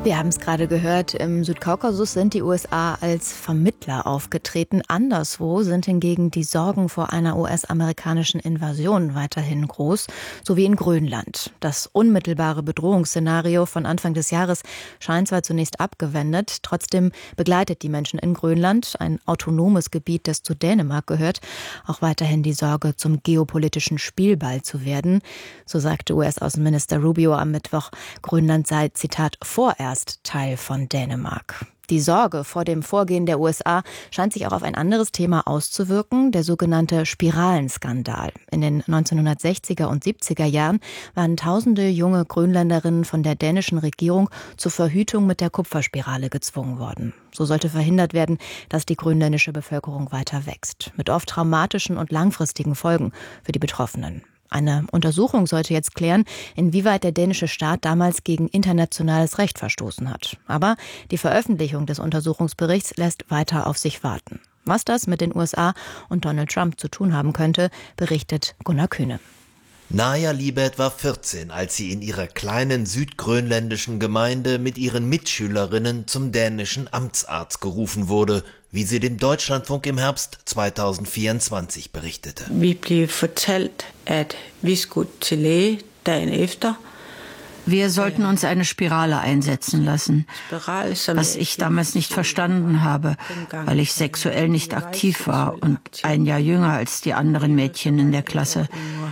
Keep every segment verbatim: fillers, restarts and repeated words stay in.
Wir haben es gerade gehört, im Südkaukasus sind die U S A als Vermittler aufgetreten. Anderswo sind hingegen die Sorgen vor einer U S-amerikanischen Invasion weiterhin groß, so wie in Grönland. Das unmittelbare Bedrohungsszenario von Anfang des Jahres scheint zwar zunächst abgewendet, trotzdem begleitet die Menschen in Grönland, ein autonomes Gebiet, das zu Dänemark gehört, auch weiterhin die Sorge, zum geopolitischen Spielball zu werden. So sagte U S-Außenminister Rubio am Mittwoch, Grönland sei, Zitat, vorerst Teil von Dänemark. Die Sorge vor dem Vorgehen der U S A scheint sich auch auf ein anderes Thema auszuwirken, der sogenannte Spiralenskandal. In den neunzehnhundertsechziger und siebziger Jahren waren tausende junge Grönländerinnen von der dänischen Regierung zur Verhütung mit der Kupferspirale gezwungen worden. So sollte verhindert werden, dass die grönländische Bevölkerung weiter wächst, mit oft traumatischen und langfristigen Folgen für die Betroffenen. Eine Untersuchung sollte jetzt klären, inwieweit der dänische Staat damals gegen internationales Recht verstoßen hat. Aber die Veröffentlichung des Untersuchungsberichts lässt weiter auf sich warten. Was das mit den U S A und Donald Trump zu tun haben könnte, berichtet Gunnar Kühne. Naja Libert war vierzehn, als sie in ihrer kleinen südgrönländischen Gemeinde mit ihren Mitschülerinnen zum dänischen Amtsarzt gerufen wurde, wie sie dem Deutschlandfunk im Herbst zweitausendvierundzwanzig berichtete. Vi blev fortalt, at vi skulle til Læge dagen efter. Wir sollten uns eine Spirale einsetzen lassen, was ich damals nicht verstanden habe, weil ich sexuell nicht aktiv war und ein Jahr jünger als die anderen Mädchen in der Klasse.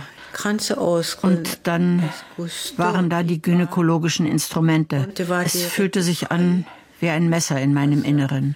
Und dann waren da die gynäkologischen Instrumente. Es fühlte sich an wie ein Messer in meinem Inneren.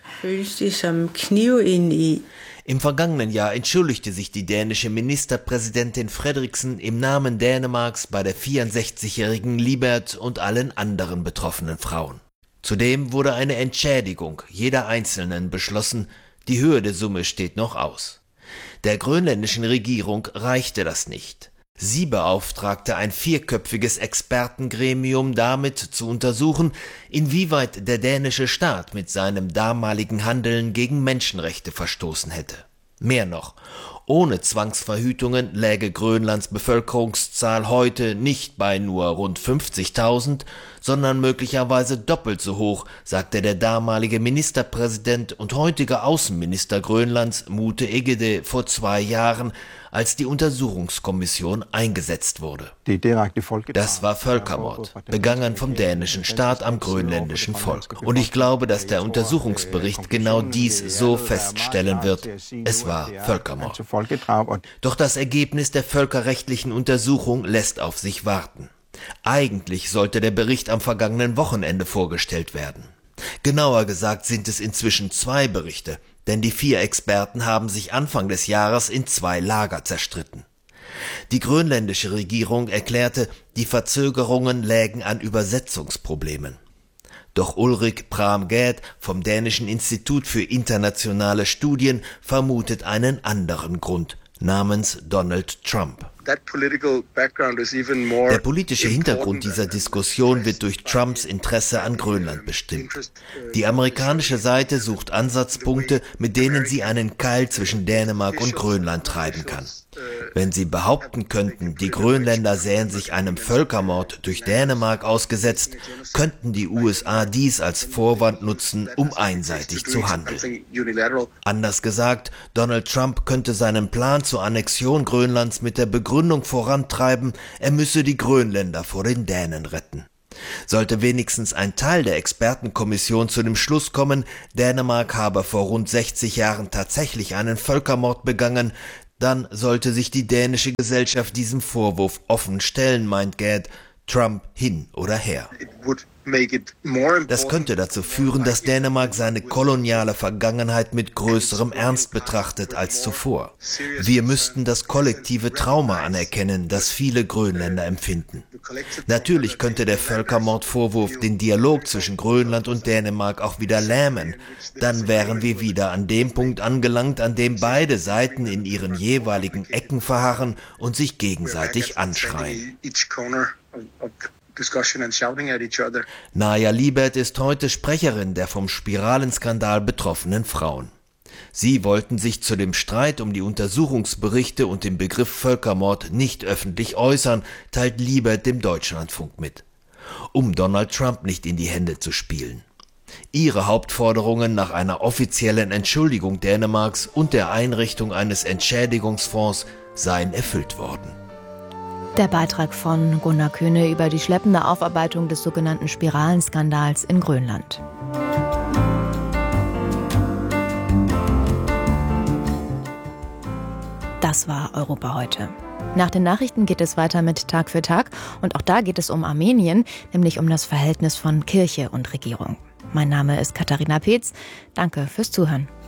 Im vergangenen Jahr entschuldigte sich die dänische Ministerpräsidentin Frederiksen im Namen Dänemarks bei der vierundsechzigjährigen Libert und allen anderen betroffenen Frauen. Zudem wurde eine Entschädigung jeder Einzelnen beschlossen. Die Höhe der Summe steht noch aus. Der grönländischen Regierung reichte das nicht. Sie beauftragte ein vierköpfiges Expertengremium damit zu untersuchen, inwieweit der dänische Staat mit seinem damaligen Handeln gegen Menschenrechte verstoßen hätte. Mehr noch, ohne Zwangsverhütungen läge Grönlands Bevölkerungszahl heute nicht bei nur rund fünfzigtausend, sondern möglicherweise doppelt so hoch, sagte der damalige Ministerpräsident und heutige Außenminister Grönlands Mute Egede vor zwei Jahren, als die Untersuchungskommission eingesetzt wurde. Das war Völkermord, begangen vom dänischen Staat am grönländischen Volk. Und ich glaube, dass der Untersuchungsbericht genau dies so feststellen wird. Es war Völkermord. Doch das Ergebnis der völkerrechtlichen Untersuchung lässt auf sich warten. Eigentlich sollte der Bericht am vergangenen Wochenende vorgestellt werden. Genauer gesagt sind es inzwischen zwei Berichte, denn die vier Experten haben sich Anfang des Jahres in zwei Lager zerstritten. Die grönländische Regierung erklärte, die Verzögerungen lägen an Übersetzungsproblemen. Doch Ulrik Pram-Gad vom dänischen Institut für internationale Studien vermutet einen anderen Grund, namens Donald Trump. Der politische Hintergrund dieser Diskussion wird durch Trumps Interesse an Grönland bestimmt. Die amerikanische Seite sucht Ansatzpunkte, mit denen sie einen Keil zwischen Dänemark und Grönland treiben kann. Wenn sie behaupten könnten, die Grönländer sähen sich einem Völkermord durch Dänemark ausgesetzt, könnten die U S A dies als Vorwand nutzen, um einseitig zu handeln. Anders gesagt, Donald Trump könnte seinen Plan zur Annexion Grönlands mit der Begründung vorantreiben, er müsse die Grönländer vor den Dänen retten. Sollte wenigstens ein Teil der Expertenkommission zu dem Schluss kommen, Dänemark habe vor rund sechzig Jahren tatsächlich einen Völkermord begangen, dann sollte sich die dänische Gesellschaft diesem Vorwurf offen stellen, meint Gad, Trump hin oder her. Das könnte dazu führen, dass Dänemark seine koloniale Vergangenheit mit größerem Ernst betrachtet als zuvor. Wir müssten das kollektive Trauma anerkennen, das viele Grönländer empfinden. Natürlich könnte der Völkermordvorwurf den Dialog zwischen Grönland und Dänemark auch wieder lähmen. Dann wären wir wieder an dem Punkt angelangt, an dem beide Seiten in ihren jeweiligen Ecken verharren und sich gegenseitig anschreien. Naja Libert ist heute Sprecherin der vom Spiralenskandal betroffenen Frauen. Sie wollten sich zu dem Streit um die Untersuchungsberichte und den Begriff Völkermord nicht öffentlich äußern, teilt Libert dem Deutschlandfunk mit. um Donald Trump nicht in die Hände zu spielen. Ihre Hauptforderungen nach einer offiziellen Entschuldigung Dänemarks und der Einrichtung eines Entschädigungsfonds seien erfüllt worden. Der Beitrag von Gunnar Kühne über die schleppende Aufarbeitung des sogenannten Spiralenskandals in Grönland. Das war Europa heute. Nach den Nachrichten geht es weiter mit Tag für Tag und auch da geht es um Armenien, nämlich um das Verhältnis von Kirche und Regierung. Mein Name ist Katharina Peetz. Danke fürs Zuhören.